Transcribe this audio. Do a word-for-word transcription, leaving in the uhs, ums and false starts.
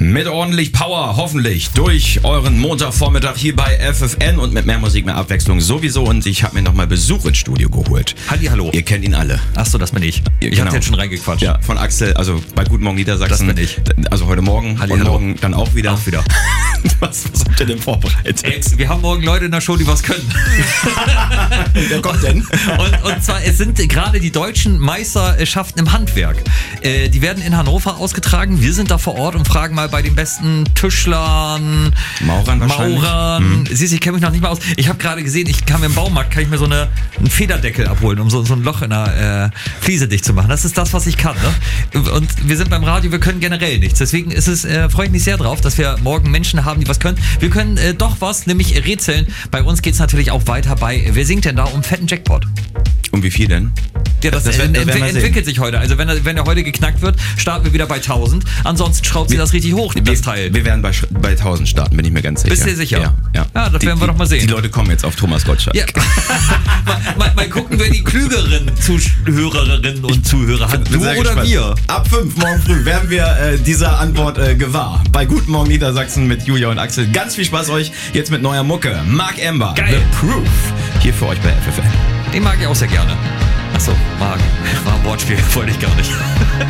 Mit ordentlich Power, hoffentlich, durch euren Montagvormittag hier bei F F N und mit mehr Musik, mehr Abwechslung sowieso. Und ich habe mir nochmal Besuch ins Studio geholt. Halli, hallo. Ihr kennt ihn alle. Achso, das bin ich. Ich Genau. hab jetzt schon reingequatscht. Ja, von Axel, also bei Guten Morgen Niedersachsen. Das bin ich. Also heute Morgen Halli, und hallo. morgen dann auch wieder. Auch wieder. was, was habt ihr denn vorbereitet? Jetzt, wir haben morgen Leute in der Show, die was können. Wer kommt denn? Und, und zwar, es sind gerade die deutschen Meisterschaften im Handwerk. Äh, die werden in Hannover ausgetragen. Wir sind da vor Ort und fragen mal bei den besten Tischlern, Maurern wahrscheinlich. Maurern. Hm. Siehst du, ich kenne mich noch nicht mal aus. Ich habe gerade gesehen, ich kann mir im Baumarkt kann ich mir so eine, einen Federdeckel abholen, um so, so ein Loch in der äh, Fliese dicht zu machen. Das ist das, was ich kann. Ne? Und wir sind beim Radio, wir können generell nichts. Deswegen ist es, äh, freue ich mich sehr drauf, dass wir morgen Menschen haben, die was können. Wir können äh, doch was, nämlich rätseln. Bei uns geht es natürlich auch weiter bei, wer singt denn da um fetten Jackpot? Um wie viel denn? Ja, das, Das das werden- ent werden wir entwickelt sehen. sich heute. Also wenn er, wenn er heute geknackt wird, starten wir wieder bei tausend. Ansonsten schraubt sie das richtig hoch, das wir, Teil. Wir werden bei, Sch- bei tausend starten, bin ich mir ganz sicher. Bist du dir sicher? Ja, ja. Ja, das die, werden wir die, doch mal sehen. Die Leute kommen jetzt auf Thomas Gottschalk. Ja. mal, mal, mal gucken, wer die klügeren Zuhörerinnen und Zuhörer hat. Bin Du sehr oder gespannt. wir? Ab fünf morgen früh werden wir äh, dieser Antwort äh, gewahr. Bei Guten Morgen Niedersachsen mit Julia und Axel. Ganz viel Spaß euch jetzt mit neuer Mucke. Mark Ember, Geil. The Proof. Hier für euch bei F F N. Den mag ich auch sehr gerne. Achso, Magen. War ein Wortspiel, wollte ich gar nicht.